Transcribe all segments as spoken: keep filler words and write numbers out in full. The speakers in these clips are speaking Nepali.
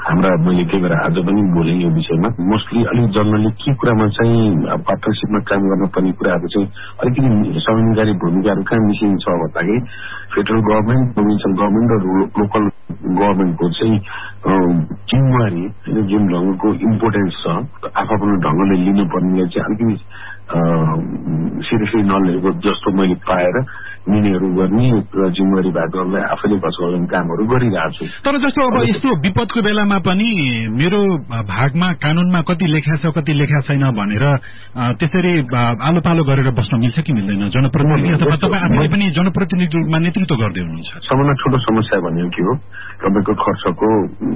हाम्रा मैले त्यही भएर आज पनि बोलेँ यो विषयमा मोस्टली अलिक जनरली के कुरामा चाहिँ पार्टनरसिपमा काम गर्नुपर्ने कुराहरू चाहिँ अलिकति समन्वयकारी भूमिकाहरू कहाँ मिसिङ छ भन्दाखेरि फेडरल गभर्मेन्ट प्रोभिन्सियल गभर्मेन्ट र लोकल गभर्मेन्टको चाहिँ जिम्मेवारी जुन ढङ्गको इम्पोर्टेन्स छ आफ्नो ढङ्गले लिनुपर्नेलाई चाहिँ अलिकति सिरियसली नलिएको जस्तो मैले पाएर निर्णयहरू गर्ने र जिम्मेवारी भएकोहरूलाई आफैले बचाउने कामहरू गरिरहेको छु। तर जस्तो अब यस्तो विपदको बेलामा पनि मेरो भागमा कानूनमा कति लेखा छ कति लेखा छैन भनेर त्यसरी आलो पालो गरेर बस्न मिल्छ कि मिल्दैन जनप्रतिनिधि अथवा तपाईँ आफैले पनि जनप्रतिनिधि रूपमा नेतृत्व गर्दै हुनुहुन्छ? सबभन्दा ठूलो समस्या भनेको के हो तपाईँको खर्चको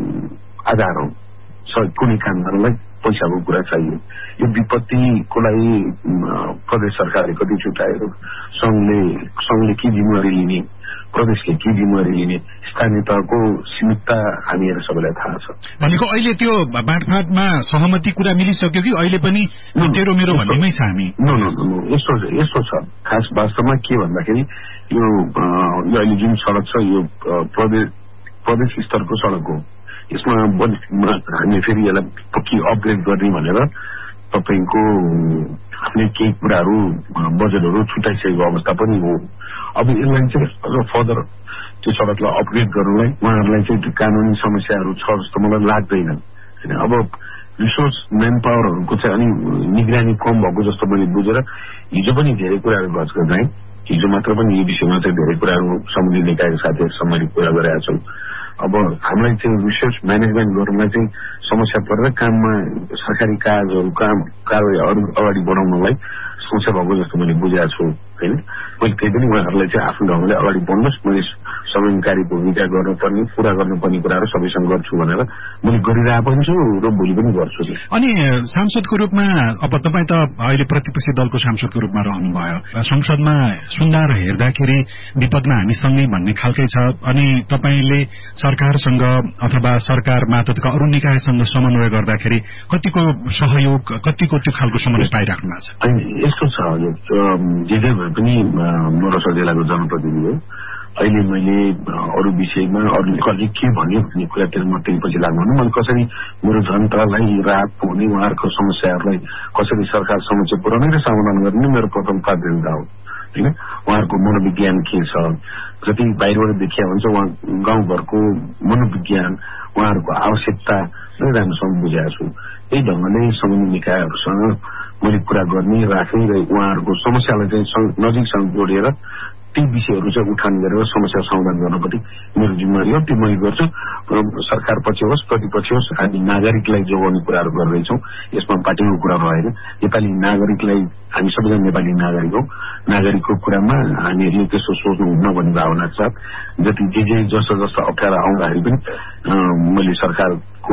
आधार हो कुनै कामहरूलाई पैसाको कुरा चाहियो। यो विपत्तिको लागि प्रदेश सरकारले कति छुट्यायो संघले संघले के जिम्मेवारी लिने प्रदेशले के जिम्मेवारी लिने स्थानीय तहको सीमितता हामीहरू सबैलाई थाहा छ। भनेको अहिले त्यो बाँडफाँडमा सहमति कुरा मिलिसक्यो कि अहिले पनि तेरो मेरो भन्नेमै छ हामी? नो नो नो यस्तो यस्तो छ खास वास्तवमा के भन्दाखेरि यो अहिले जुन सड़क छ यो प्रदेश प्रदेश स्तरको सड़क हो। यसमा हामी फेरि यसलाई पक्की अपग्रेड गर्ने भनेर तपाईँको हामीले केही कुराहरू बजेटहरू छुट्याइसकेको अवस्था पनि हो। अब यसलाई चाहिँ अझ फर्दर त्यो सड़कलाई अपग्रेड गर्नलाई उहाँहरूलाई चाहिँ त्यो कानुनी समस्याहरू छ जस्तो मलाई लाग्दैन। अब रिसोर्स म्यान पावरहरूको चाहिँ अनि निगरानी कम भएको जस्तो मैले बुझेर हिजो पनि धेरै कुराहरू गज गर्दै हिजो मात्र पनि यो विषयमा चाहिँ धेरै कुराहरू सम्बन्धित निकायका साथीहरूसँग मैले कुरा गरेका छौँ। अब हामीलाई चाहिँ रिसोर्स म्यानेजमेन्ट गर्नलाई चाहिँ समस्या परेर काममा सरकारी काजहरू काम कारवाहीहरू अगाडि बढाउनलाई समस्या भएको जस्तो मैले बुझेको छु होइन। मैले त्यही पनि उहाँहरूलाई चाहिँ आफ्नो ढङ्गले अगाडि बढ्नुहोस् मैले समन्वयकारी भूमिका गर्नुपर्ने पूरा गर्नुपर्ने कुराहरू सबैसँग गर्छु भनेर मैले गरिरहेको पनि छु र भोलि पनि गर्छु। अनि सांसदको रूपमा अब तपाईँ त अहिले प्रतिपक्षी दलको सांसदको रूपमा रहनुभयो संसदमा सुन्दा र हेर्दाखेरि विपदमा हामी सँगै भन्ने खालकै छ अनि तपाईँले सरकारसँग अथवा सरकार मातहतका अरू निकायसँग समन्वय गर्दाखेरि कतिको सहयोग कतिको त्यो खालको समन्वय पाइराख्नु भएको छ? यस्तो छ जे जे भए पनि मोरसा जिल्लाको जनप्रतिनिधि हो। अहिले मैले अरू विषयमा अरूले कसले के भन्यो भन्ने कुरातिर मात्रै पछि लाग्नु मैले कसरी मेरो जनतालाई राहत पुग्ने उहाँहरूको समस्याहरूलाई कसरी सरकार समक्ष पुर्याउने र समाधान गर्ने मेरो प्रथम प्राथमिकता हो होइन। उहाँहरूको मनोविज्ञान के छ जति बाहिरबाट देखिया हुन्छ उहाँ गाउँघरको मनोविज्ञान उहाँहरूको आवश्यकता नै राम्रोसँग बुझाएको छु। यही ढङ्गले समन्वय निकायहरूसँग मैले कुरा गर्ने राखेँ र उहाँहरूको समस्यालाई चाहिँ नजिकसँग जोडेर ती विषयहरू चाहिँ उठान गरेर समस्या समाधान गर्नपट्टि मेरो जिम्मेवारी हो। त्यो मैले गर्छु। सरकार पक्ष होस् प्रतिपक्ष होस् हामी नागरिकलाई जोगाउने कुराहरू गर्दैछौँ। यसमा पार्टीको कुरा रहेन। नेपाली नागरिकलाई हामी सबैजना नेपाली नागरिक हौ। नागरिकको कुरामा हामीहरूले त्यस्तो सोच्नुहुन्न भन्ने भावना साथ जति जे जे जस्तो जस्तो अप्ठ्यारो आउँदाखेरि पनि मैले सरकारको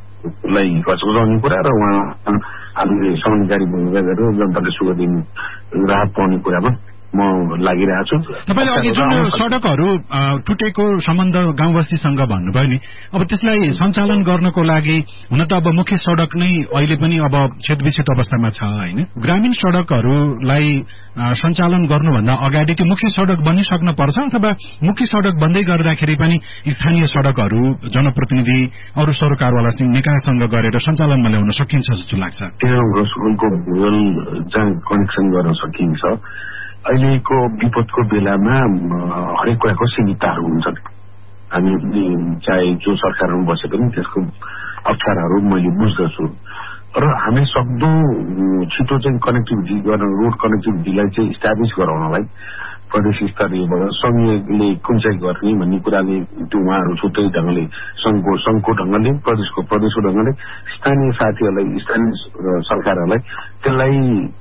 लाई घचघचाउने कुरा र उहाँ हामीले समन्वयकारी भूमिका गरेर जनताले सुख दिने राहत पाउने कुरामा म लागिरहेको छु। तपाईँले अघि जुन सड़कहरू टुटेको सम्बन्ध गाउँ बस्तीसँग भन्नुभयो नि अब त्यसलाई सञ्चालन गर्नको लागि हुन त अब मुख्य सड़क नै अहिले पनि अब क्षतविक्षत अवस्थामा छ होइन। ग्रामीण सड़कहरूलाई सञ्चालन गर्नुभन्दा अगाडि त्यो मुख्य सड़क बनिसक्न पर्छ अथवा मुख्य सड़क बन्दै गर्दाखेरि पनि स्थानीय सड़कहरू जनप्रतिनिधि अरू सरकारवाला निकायसँग गरेर सञ्चालनमा ल्याउन सकिन्छ जस्तो लाग्छ? त्यो स्कुलको भूगोल जहाँ कनेक्सन गर्न सकिन्छ। अहिलेको विपदको बेलामा हरेक कुराको सीमितताहरू हुन्छन्। हामी चाहे जो सरकारमा बसे पनि त्यसको अप्ठ्याराहरू मैले बुझ्दछु र हामी सक्दो छिटो चाहिँ कनेक्टिभिटी गर्न रोड कनेक्टिभिटीलाई चाहिँ इस्टाब्लिस गराउनलाई प्रदेश स्तरीयबाट संघले कुन चाहिँ गर्ने भन्ने कुराले त्यो उहाँहरू छुट्टै ढङ्गले संघको संघको ढङ्गले प्रदेशको प्रदेशको ढङ्गले स्थानीय साथीहरूलाई स्थानीय सरकारहरूलाई त्यसलाई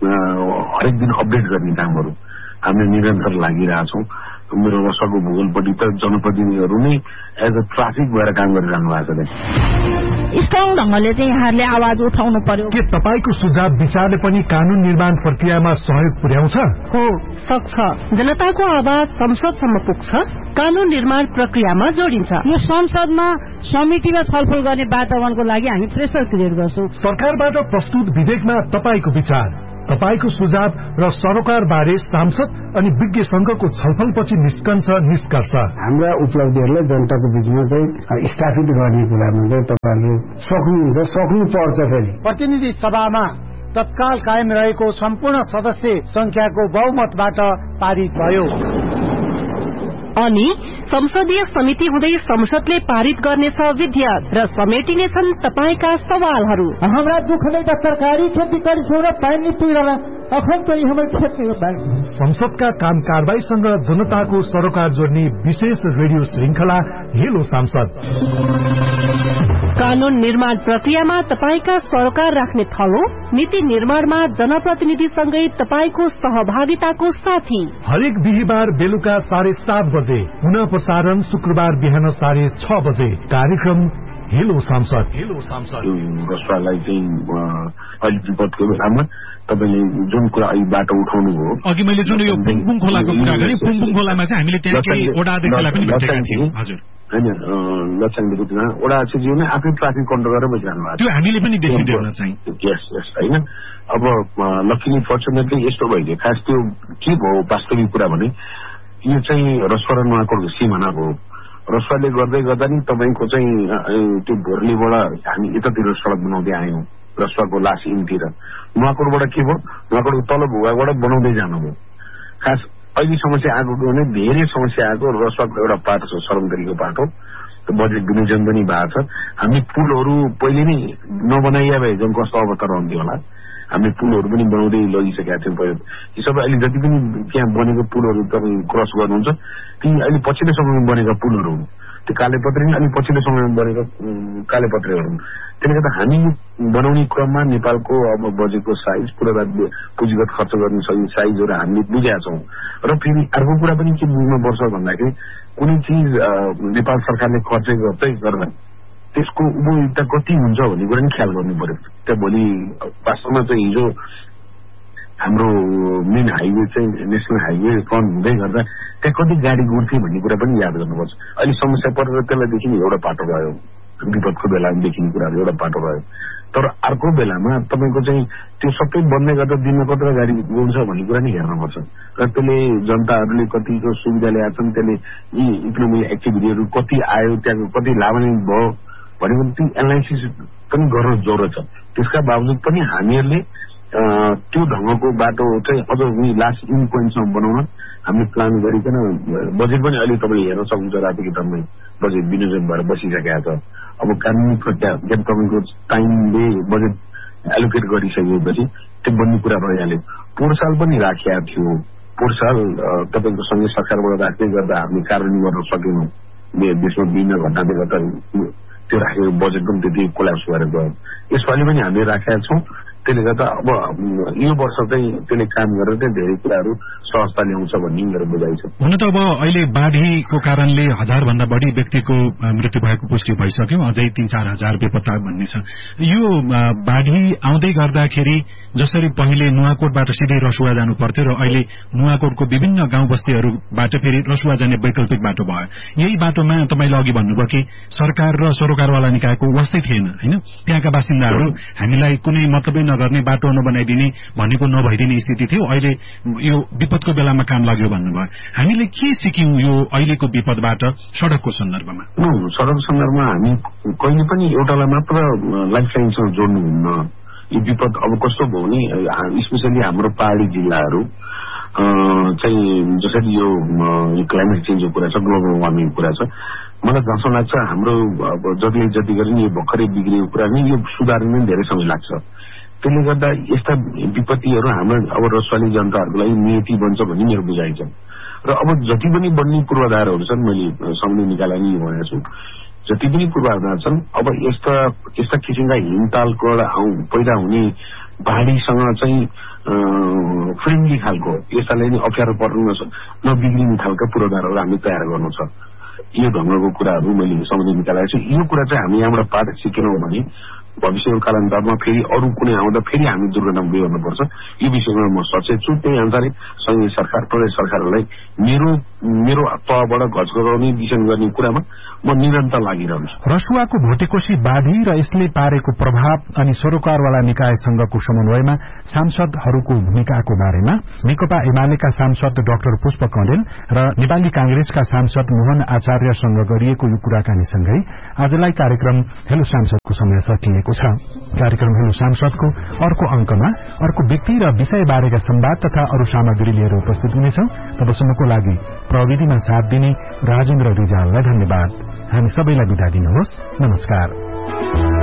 हरेक दिन अपडेट गर्ने कामहरू हामीले निरन्तर लागिरहेछौँ। मेरो रसको भूगोलपट्टि त जनप्रतिनिधिहरू नै एज अ ट्राफिक भएर काम गरिरहनु भएको छ। स्ट्रङ ढङ्गले चाहिँ यहाँहरूले आवाज उठाउनु पर्यो। के तपाईँको सुझाव विचारले पनि कानून निर्माण प्रक्रियामा सहयोग पुर्याउँछ? हो सक्छ। जनताको आवाज संसदसम्म पुग्छ कानून निर्माण प्रक्रियामा जोडिन्छ। यो संसदमा समितिमा छलफल गर्ने वातावरणको लागि हामी प्रेसर क्रिएट गर्छौं। सरकारबाट प्रस्तुत विधेयकमा तपाईँको विचार तपाईको सुझाव र सरोकारबारे सांसद अनि विज्ञ संघको छलफलपछि निस्कन्छ निष्कर्ष। हाम्रा उपलब्धिहरूलाई जनताको बीचमा चाहिँ स्थापित गर्ने कुरामा चाहिँ तपाईँहरूले सक्नुहुन्छ, सक्नु पर्छ। फेरि प्रतिनिधि सभामा तत्काल कायम रहेको सम्पूर्ण सदस्य संख्याको बहुमतबाट पारित भयो। अनि संसदीय समिति हुँदै संसदले पारित गर्नेछ विधेयक र समेटिनेछन् तपाईका सवालहरू। हाम्रा दुःखले त सरकारी खेती गरिछौँ र पानी पिएर अखन त हाम्रो खेती संसदका काम कारबाहीसँग जनताको सरोकार जोड्ने विशेष रेडियो श्रृंखला हेलो सांसद। कानून निर्माण प्रक्रियामा तपाईका सरोकार राख्ने थलो, नीति निर्माणमा जनप्रतिनिधिसँगै तपाईको सहभागिताको साथी। हरेक बिहीबार बेलुका साढे सात बजे, पुनः प्रसारण शुक्रबार बिहान साढे छ बजे। कार्यक्रम हेलो सांसद। हेलो सांसद रसवालाई चाहिँ अहिले विपदको बेलामा तपाईँले जुन कुरा अहिले बाटो उठाउनु हो, अघि मैले जुन यो पुङपुङ खोलाको कुरा गरेँ, पुङपुङ खोलामा चाहिँ हामीले त्यहाँ केही वडा अध्यक्षलाई पनि भेटेका थियौँ। हजुर होइन, लक्षाङदेखि त्यहाँ वडा अध्यक्षज्यूले आफै ट्राफिक कन्ट्रोल गरेर बसिरहनु भएको, त्यो हामीले पनि देखिँदैन चाहिँ। यस यस होइन। अब लक्कीली फर्चुनेटली यस्तो भइदियो, खास त्यो के भयो वास्तविक कुरा भने यो चाहिँ रसुवा र नुवाकोटको सिमाना भयो। रसुवाले गर्दै गर्दा नि तपाईँको चाहिँ त्यो भोर्लीबाट हामी यतातिर सड़क बनाउँदै आयौँ, रसुवाको लास इनतिर। नुवाकोटबाट के भयो, नुवाकोटको तल भूभागबाट बनाउँदै जानुभयो। खास अहिले समस्या आएको भने धेरै समस्या आएको रसुवाको एउटा पाटो छ, सरमगरीको पाटो, बजेट विनियोजन पनि भएको छ। हामी पुलहरू पहिले नै नबनाइया भए झन् कस्तो अवस्था रहन्थ्यो होला। हामी पुलहरू पनि बनाउँदै लगिसकेका थियौँ। पहिलो यी सबै अहिले जति पनि त्यहाँ बनेको पुलहरू तपाईँ क्रस गर्नुहुन्छ ती अहिले पछिल्लो समयमा बनेका पुलहरू हुन्। त्यो कालेपत्रे नि अलिक पछिल्लो समयमा बनेका कालेपत्रेहरू हुन्। त्यसले गर्दा हामी बनाउने क्रममा नेपालको अब बजेटको साइज, पूरा पुँजीगत खर्च गर्ने साइजहरू हामीले बुझेका छौँ। र फेरि अर्को कुरा पनि के बुझ्नु पर्छ भन्दाखेरि कुनै चिज नेपाल सरकारले खर्च गर्दै गर्दा त्यसको उपयोगिता कति हुन्छ भन्ने कुरा नि ख्याल गर्नु पर्यो। त्यहाँ भोलि वास्तवमा चाहिँ हिजो हाम्रो मेन हाइवे चाहिँ नेसनल हाइवे कम हुँदै गर्दा त्यहाँ कति गाडी गुड्थे भन्ने कुरा पनि याद गर्नुपर्छ। अहिले समस्या परेर त्यसलाई देखिने एउटा पाटो रह्यो, विपदको बेलामा देखिने कुराहरू एउटा पाटो रह्यो। तर अर्को बेलामा तपाईँको चाहिँ त्यो सबै बन्दै गर्दा दिनमा कतिवटा गाडी गुड्छ भन्ने कुरा नि हेर्नुपर्छ। र त्यसले जनताहरूले कतिको सुविधा ल्याएका छन्, त्यसले यी इकोनोमिक एक्टिभिटीहरू कति आयो, त्यहाँको कति लाभान्वित भयो भनेको त्यो एनालाइसिस पनि गर्न जरुरत छ। त्यसका बावजुद पनि हामीहरूले त्यो ढंगको बाटो चाहिँ अझ लास्ट इन पोइन्टसम्म बनाउन हामीले प्लान गरिकन बजेट पनि अहिले तपाईँले हेर्न सक्नुहुन्छ, राति किताबमै बजेट विनियोजन भएर बसिसकेका छ। अब कानुनी प्रक्रिया जब तपाईँको टाइमले बजेट एलोकेट गरिसकेपछि त्यो बन्ने कुरा भइहाल्यो। पोहोर साल पनि राखिएको थियो, पोहोर साल तपाईँको सँगै सरकारबाट राख्दै गर्दा हामीले कार्यान्वयन गर्न सकेनौँ। देशमा विभिन्न घटनाले गर्दा त्यो राखेको बजेट पनि त्यति कोल्याप्स भएर गयो। यसपालि पनि हामीले राखेका छौँ। त्यसले गर्दा अब यो वर्ष चाहिँ त्यसले काम गरेर चाहिँ धेरै कुराहरू सहजता ल्याउँछ भन्ने मेरो बुझाइ छ। हुन त अब अहिले बाढ़ीको कारणले हजार भन्दा बढी व्यक्तिको मृत्यु भएको पुष्टि भइसक्यो, अझै तीन चार हजार बेपत्ता भन्ने छ। यो बाढ़ी आउँदै गर्दाखेरि जसरी पहिले नुवाकोटबाट सिधै रसुवा जानु पर्थ्यो र अहिले नुवाकोटको विभिन्न गाउँ बस्तीहरूबाट फेरि रसुवा जाने वैकल्पिक बाटो भयो। यही बाटोमा तपाईँले अघि भन्नुभयो कि सरकार र सरोकारवाला निकायको वास्तै थिएन, होइन? त्यहाँका बासिन्दाहरू हामीलाई कुनै मतलबै नगर्ने, बाटो नबनाइदिने भनेको नभइदिने स्थिति थियो। अहिले यो विपदको बेलामा काम लाग्यो भन्नुभयो। हामीले के सिक्यौं यो अहिलेको विपदबाट सड़कको सन्दर्भमा? सड़कको सन्दर्भमा हामी कहिले पनि एउटालाई मात्र लाइफ लाइनसँग जोड्नु हुन्न। यो विपद अब कस्तो भयो भने स्पेसली हाम्रो पहाड़ी जिल्लाहरू चाहिँ जसरी यो क्लाइमेट चेन्जको कुरा छ, ग्लोबल वार्मिङको कुरा छ, मलाई जसो लाग्छ हाम्रो अब जतिले जति गरे नि यो भर्खरै बिग्रेको कुरा नि यो सुधार्न नै धेरै समय लाग्छ। त्यसले गर्दा यस्ता विपत्तिहरू हाम्रो अब रसवाली जनताहरूको लागि नियति बन्छ भन्ने मेरो बुझाइ छ। र अब जति पनि बन्ने पूर्वाधारहरू छन्, मैले सम्झ निकालेर नि भनेको छु, जति पनि पूर्वाधार छन् अब यस्ता यस्ता किसिमका हिमतालको पैदा हुने पहाडीसँग चाहिँ फ्रेन्डली खालको यसलाई नै अप्ठ्यारो पर्न नबिग्रिने खालका पूर्वाधारहरू हामीले तयार गर्नु छ। यो ढंगको कुराहरू मैले सम्झ निकालेको छु। यो कुरा चाहिँ हामी यहाँबाट पाठ सिकेनौँ भने भविष्यको कालान्तरमा फेरि अरू कुनै आउँदा फेरि हामी दुर्घटनामा बिहोर्नुपर्छ यो विषयमा म सचेत छु। त्यही अनुसारै संघीय सरकार प्रदेश सरकारहरूलाई मेरो मेरो तहबाट घच गराउने विषय गर्ने कुरामा म निरन्तर लागिरहन्छु। रसुवाको भोटेकोशी बाढी र यसले पारेको प्रभाव अनि सरोकारवाला निकायसँगको समन्वयमा सांसदहरूको भूमिकाको बारेमा नेकपा एमालेका सांसद डाक्टर पुष्प कँडेल र नेपाली कांग्रेसका सांसद मोहन आचार्यसँग गरिएको यो कुराकानीसँगै आजलाई कार्यक्रम हेलो सांसदको समय सकिएको छ। कार्यक्रम हेलो सांसदको अर्को अंकमा अर्को व्यक्ति र विषय बारेका संवाद तथा अरू सामग्री लिएर उपस्थित हुनेछौं। तबसम्मको लागि प्रविधिमा साथ दिने राजेन्द्र रिजाललाई धन्यवाद। हामी सबैलाई बिदा दिनुहोस्। नमस्कार।